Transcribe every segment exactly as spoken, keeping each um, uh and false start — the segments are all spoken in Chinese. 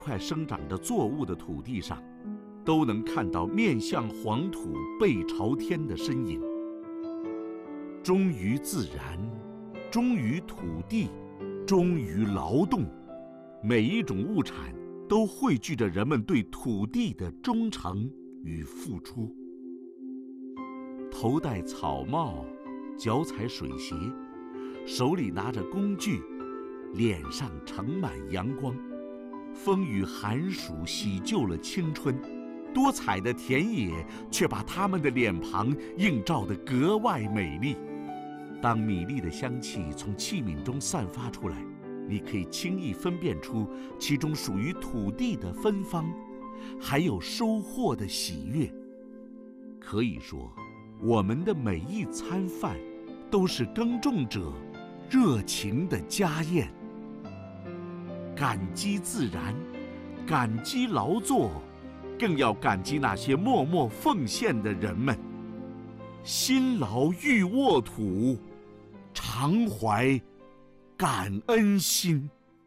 块生长着作物的土地上，都能看到面向黄土背朝天的身影。忠于自然，忠于土地，忠于劳动，每一种物产都汇聚着人们对土地的忠诚与付出。头戴草帽，脚踩水鞋，手里拿着工具，脸上盛满阳光。风雨寒暑洗旧了青春，多彩的田野却把他们的脸庞映照得格外美丽。当米粒的香气从器皿中散发出来，你可以轻易分辨出其中属于土地的芬芳，还有收获的喜悦。可以说，我们的每一餐饭都是耕种者热情的家宴。感激自然，感激劳作，更要感激那些默默奉献的人们。辛劳欲沃土，常怀感恩心。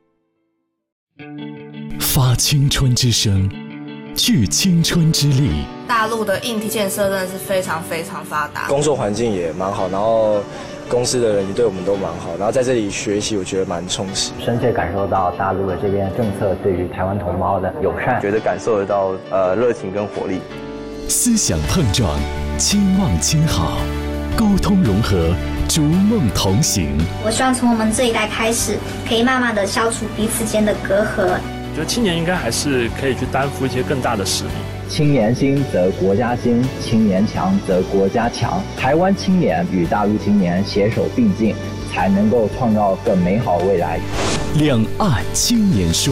发青春之声，聚青春之力。 大陆的硬体建设真的是非常非常发达， 工作环境也蛮好，然后公司的人也对我们都蛮好，然后在这里学习，我觉得蛮充实， 深切感受到大陆的这边政策对于台湾同胞的友善， 觉得感受得到呃热情跟活力。 思想碰撞，亲望亲好，沟通融合，逐梦同行。 我希望从我们这一代开始，可以慢慢的消除彼此间的隔阂。 我觉得青年应该还是可以去担负一些更大的使命。 青年兴则国家兴，青年强则国家强。台湾青年与大陆青年携手并进，才能够创造更美好未来。 两岸青年说。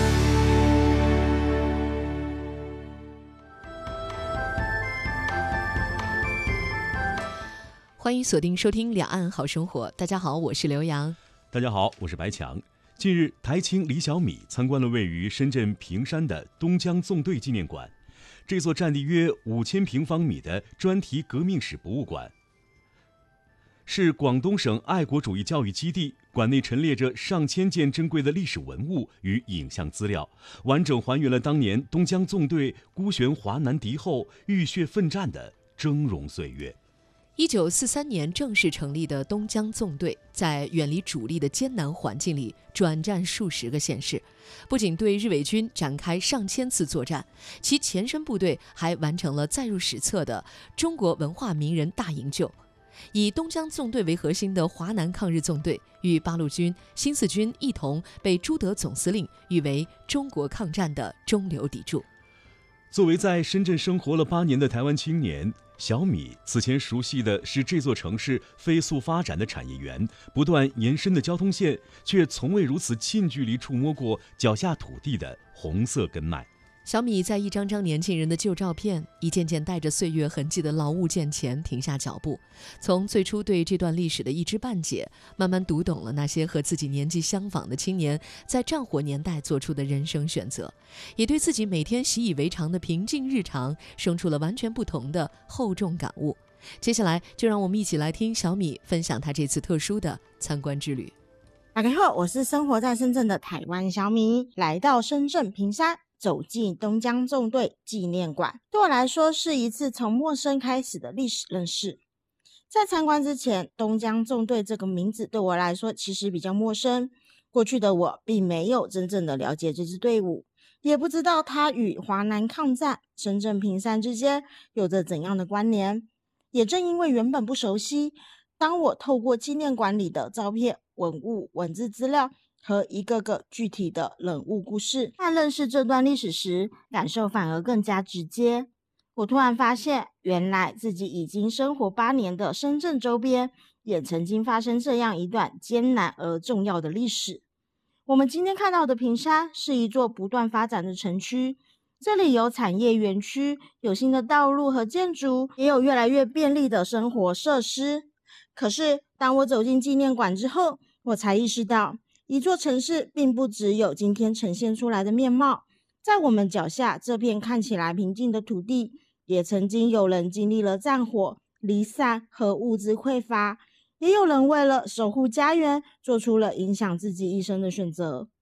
欢迎锁定收听《两岸好生活》。大家好，我是刘洋。 大家好，我是白强。近日，台青李小米参观了位于深圳坪山的东江纵队纪念馆。这座占地约五千平方米的专题革命史博物馆，是广东省爱国主义教育基地。馆内陈列着上千件珍贵的历史文物与影像资料，完整还原了当年东江纵队孤悬华南敌后、浴血奋战的峥嵘岁月。 一九四三年正式成立的东江纵队，在远离主力的艰难环境里转战数十个县市，不仅对日伪军展开上千次作战，其前身部队还完成了载入史册的中国文化名人大营救。以东江纵队为核心的华南抗日纵队，与八路军、新四军一同被朱德总司令誉为中国抗战的中流砥柱。 作为在深圳生活了八年的台湾青年，小米此前熟悉的是这座城市飞速发展的产业园，不断延伸的交通线，却从未如此近距离触摸过脚下土地的红色根脉。 小米在一张张年轻人的旧照片、一件件带着岁月痕迹的老物件前停下脚步，从最初对这段历史的一知半解，慢慢读懂了那些和自己年纪相仿的青年在战火年代做出的人生选择，也对自己每天习以为常的平静日常生出了完全不同的厚重感悟。接下来就让我们一起来听小米分享他这次特殊的参观之旅。 大家好，我是生活在深圳的台湾小米，来到深圳坪山，走进东江纵队纪念馆，对我来说是一次从陌生开始的历史认识。在参观之前，东江纵队这个名字对我来说其实比较陌生，过去的我并没有真正的了解这支队伍，也不知道它与华南抗战、深圳坪山之间有着怎样的关联。也正因为原本不熟悉，当我透过纪念馆里的照片、文物、文字资料和一个个具体的人物故事，在认识这段历史时，感受反而更加直接。我突然发现，原来自己已经生活八年的深圳周边，也曾经发生这样一段艰难而重要的历史。我们今天看到的坪山是一座不断发展的城区，这里有产业园区，有新的道路和建筑，也有越来越便利的生活设施。可是，当我走进纪念馆之后，我才意识到，一座城市并不只有今天呈现出来的面貌，在我们脚下这片看起来平静的土地，也曾经有人经历了战火、离散和物资匮乏，也有人为了守护家园，做出了影响自己一生的选择。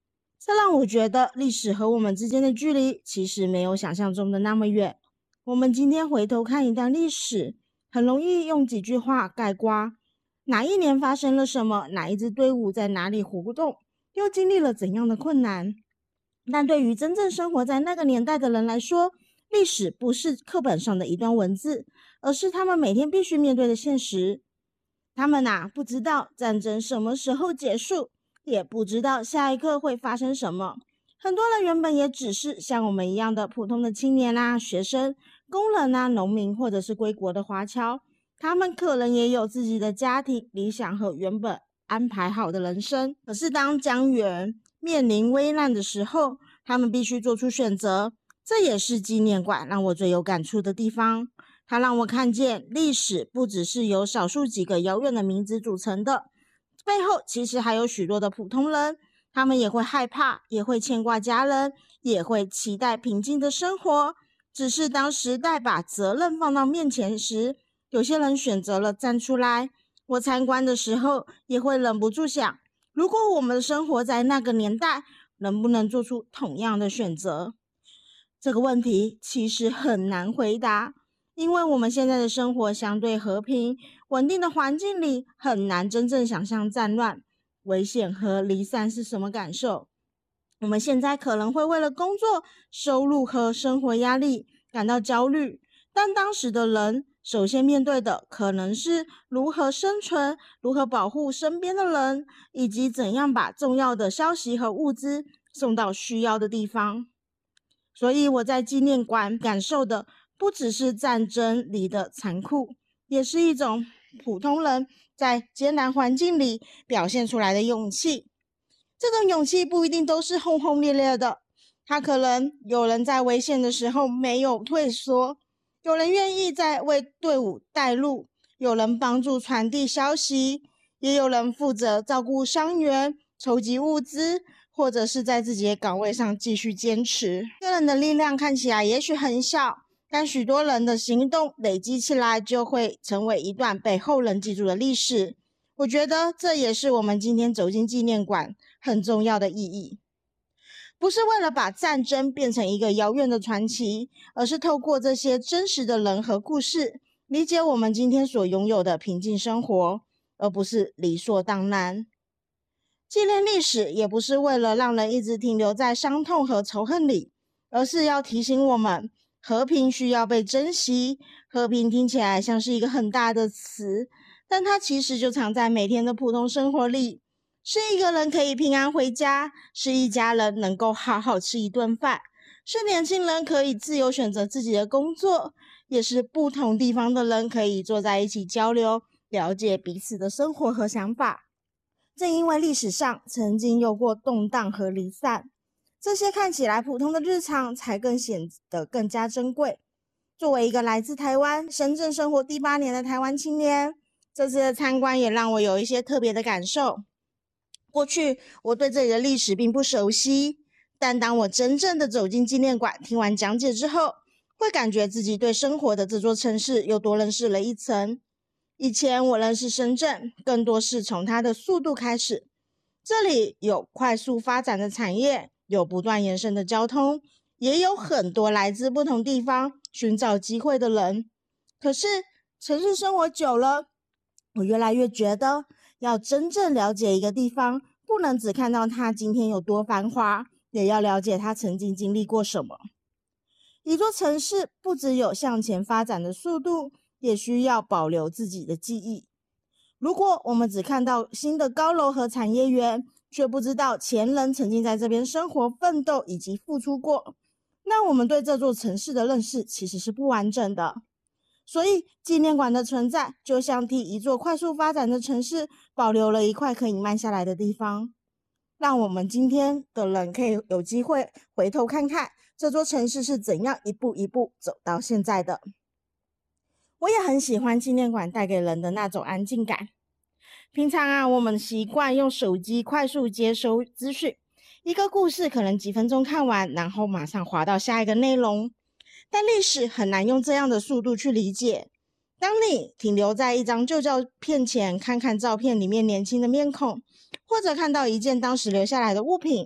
这让我觉得历史和我们之间的距离其实没有想象中的那么远。我们今天回头看一段历史，很容易用几句话概括哪一年发生了什么，哪一支队伍在哪里活动，又经历了怎样的困难。但对于真正生活在那个年代的人来说，历史不是课本上的一段文字，而是他们每天必须面对的现实。他们啊，不知道战争什么时候结束，也不知道下一刻会发生什么。很多人原本也只是像我们一样的普通的青年啊、学生、工人啊、农民，或者是归国的华侨，他们可能也有自己的家庭、理想和原本安排好的人生。可是当家园面临危难的时候，他们必须做出选择。这也是纪念馆让我最有感触的地方。它让我看见历史不只是由少数几个遥远的名字组成的，背后其实还有许多的普通人，他们也会害怕，也会牵挂家人，也会期待平静的生活。只是当时代把责任放到面前时，有些人选择了站出来。我参观的时候也会忍不住想，如果我们生活在那个年代，能不能做出同样的选择？这个问题其实很难回答，因为我们现在的生活相对和平稳定的环境里，很难真正想象战乱、危险和离散是什么感受。我们现在可能会为了工作、收入和生活压力感到焦虑，但当时的人首先面对的可能是如何生存、如何保护身边的人，以及怎样把重要的消息和物资送到需要的地方。所以我在纪念馆感受的不只是战争里的残酷，也是一种普通人在艰难环境里表现出来的勇气。这种勇气不一定都是轰轰烈烈的，他可能有人在危险的时候没有退缩，有人愿意在为队伍带路，有人帮助传递消息，也有人负责照顾伤员、筹集物资，或者是在自己的岗位上继续坚持。个人的力量看起来也许很小，但许多人的行动累积起来，就会成为一段被后人记住的历史。我觉得这也是我们今天走进纪念馆很重要的意义。不是为了把战争变成一个遥远的传奇，而是透过这些真实的人和故事，理解我们今天所拥有的平静生活，而不是理所当然。纪念历史也不是为了让人一直停留在伤痛和仇恨里，而是要提醒我们，和平需要被珍惜。和平听起来像是一个很大的词，但它其实就藏在每天的普通生活里。是一个人可以平安回家，是一家人能够好好吃一顿饭，是年轻人可以自由选择自己的工作，也是不同地方的人可以坐在一起交流，了解彼此的生活和想法。正因为历史上曾经有过动荡和离散，这些看起来普通的日常才更显得更加珍贵。作为一个来自台湾、深圳生活第八年的台湾青年，这次的参观也让我有一些特别的感受。过去我对这里的历史并不熟悉，但当我真正的走进纪念馆，听完讲解之后，会感觉自己对生活的这座城市又多认识了一层。以前我认识深圳，更多是从它的速度开始。这里有快速发展的产业，有不断延伸的交通，也有很多来自不同地方寻找机会的人。可是城市生活久了，我越来越觉得，要真正了解一个地方，不能只看到它今天有多繁华，也要了解它曾经经历过什么。一座城市不只有向前发展的速度，也需要保留自己的记忆。如果我们只看到新的高楼和产业园，却不知道前人曾经在这边生活、奋斗以及付出过，那我们对这座城市的认识其实是不完整的。所以纪念馆的存在，就像替一座快速发展的城市保留了一块可以慢下来的地方，让我们今天的人可以有机会回头看看这座城市是怎样一步一步走到现在的。我也很喜欢纪念馆带给人的那种安静感。平常啊，我们习惯用手机快速接收资讯，一个故事可能几分钟看完，然后马上滑到下一个内容。但历史很难用这样的速度去理解。当你停留在一张旧照片前，看看照片里面年轻的面孔，或者看到一件当时留下来的物品，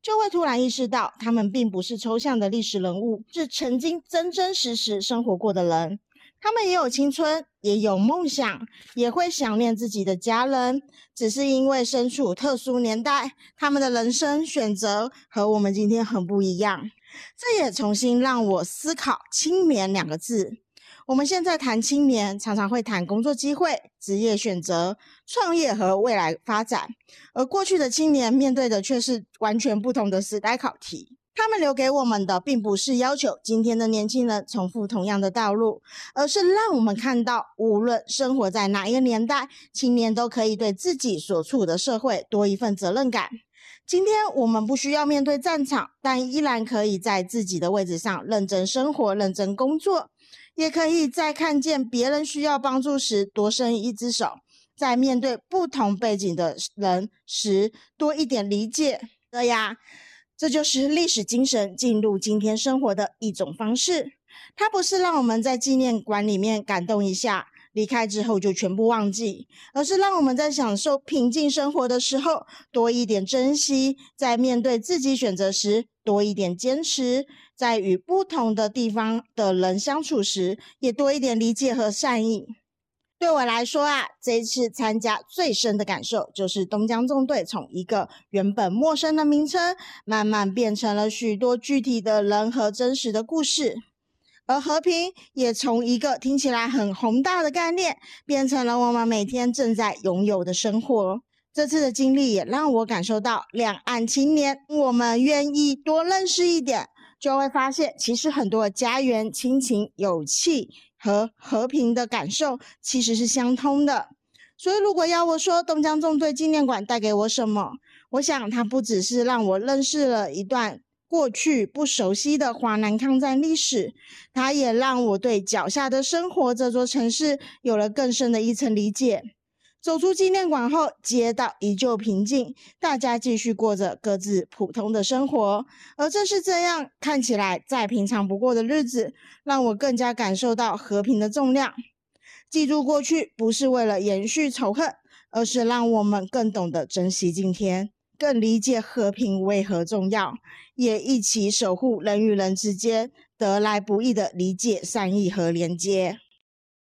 就会突然意识到，他们并不是抽象的历史人物，是曾经真真实实生活过的人。他们也有青春，也有梦想，也会想念自己的家人，只是因为身处特殊年代，他们的人生选择和我们今天很不一样。这也重新让我思考青年两个字。我们现在谈青年，常常会谈工作机会、职业选择、创业和未来发展，而过去的青年面对的却是完全不同的时代考题。他们留给我们的并不是要求今天的年轻人重复同样的道路，而是让我们看到，无论生活在哪一个年代，青年都可以对自己所处的社会多一份责任感。今天我们不需要面对战场，但依然可以在自己的位置上认真生活、认真工作，也可以在看见别人需要帮助时多伸一只手，在面对不同背景的人时多一点理解。对呀，这就是历史精神进入今天生活的一种方式。它不是让我们在纪念馆里面感动一下，离开之后就全部忘记，而是让我们在享受平静生活的时候多一点珍惜，在面对自己选择时多一点坚持，在与不同的地方的人相处时也多一点理解和善意。对我来说啊，这一次参加最深的感受就是东江纵队从一个原本陌生的名称，慢慢变成了许多具体的人和真实的故事。而和平也从一个听起来很宏大的概念，变成了我们每天正在拥有的生活。这次的经历也让我感受到，两岸青年我们愿意多认识一点，就会发现其实很多的家园、亲情、友谊和和平的感受其实是相通的。所以如果要我说东江纵队纪念馆带给我什么，我想它不只是让我认识了一段过去不熟悉的华南抗战历史，它也让我对脚下的生活这座城市有了更深的一层理解。走出纪念馆后，街道依旧平静，大家继续过着各自普通的生活，而正是这样看起来再平常不过的日子，让我更加感受到和平的重量。记住过去不是为了延续仇恨，而是让我们更懂得珍惜今天，更理解和平为何重要，也一起守护人与人之间得来不易的理解、善意和连接。